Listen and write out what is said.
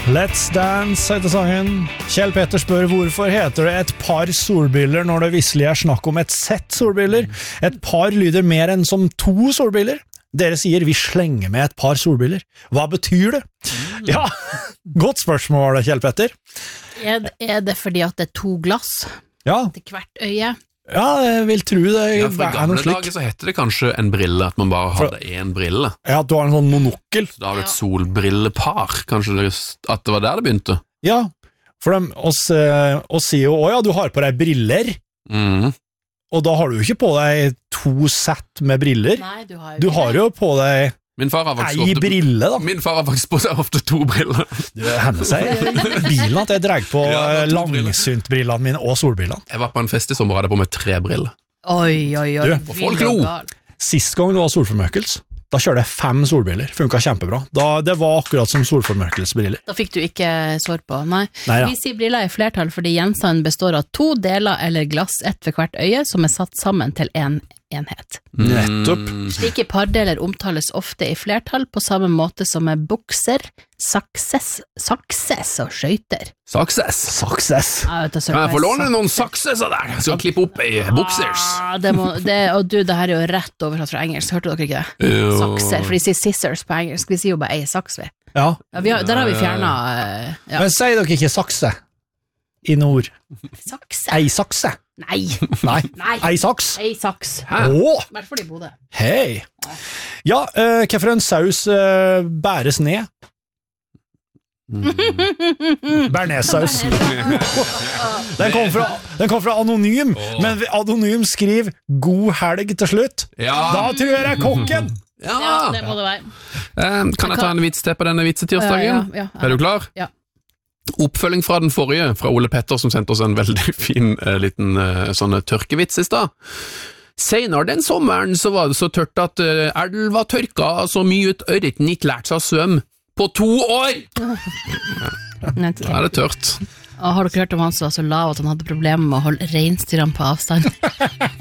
Let's Dance heter sangen. Kjell Petter spør hvorfor heter det et par solbriller når det visselig snakk om et sett solbriller. Et par lyder mer enn som to solbriller. Dere sier vi slenger med et par solbriller. Hva betyr det? Ja, godt spørsmål Kjell Petter. Er det fordi at det to glass til hvert øye? Ja, jeg vil tro det. For i gamle dager så heter det kanskje en brille, at man bare hadde en brille. Ja, du har en sånn monokkel. Så da har du et solbrillepar, kanskje at det var der det begynte. Ja, for oss sier jo, ja, du har på deg briller, og da har du jo ikke på deg to sett med briller. Nei, du har jo på deg brille da. Min far har faktisk på seg ofte to briller. Det hender seg i bilen at jeg dreier på langsyntbrillene mine og solbrillene. Jeg var på en fest i sommer og hadde på meg 3 briller. Oi. Og folk lo. Sist gang det var solformørkelse, da kjørte jeg 5 solbriller. Funket kjempebra. Det var akkurat som solformørkelsesbriller. Da fikk du ikke sår på, nei. Neida. Vi sier briller i flertall fordi gjenstanden består av 2 deler eller glass, ett ved hvert øye, som satt sammen til en enhet. Nettopp. Slike pardeler omtales ofte i flertall på samme måte som med bukser, sakses og skøyter. Sakses. Kan jeg få låne noen sakseser der? Jeg skal klippe opp i buksers. Og du, det her er jo rett oversatt fra engelsk, hørte dere ikke det? Sakser, for de sier scissors på engelsk, vi sier jo bare ei saks ved. Ja. Der har vi fjernet... Men sier dere ikke sakse i nord? Sakse? Ei sakse? Nei. Ei saks? Ei saks. Hvertfor de bodde. Hei. Ja, hvorfor en saus bæres ned? Bernæssaus. Den kom fra Anonym, men Anonym skriver god helg til slutt. Da tror jeg kokken. Ja, det må det være. Kan jeg ta en vits til på denne vitsetirsdagen? Ja. Er du klar? Ja. Oppfølging fra den forrige, fra Ole Petter, som sendte oss en veldig fin liten sånn tørkevits i sted. Senere den sommeren så var det så tørt at elva tørka så mye ut ørreten ikke lærte seg å svømme på 2 år! Da er det tørt. Har dere hørt om han som var så lav at han hadde problemer med å holde reinsdyrene på avstand?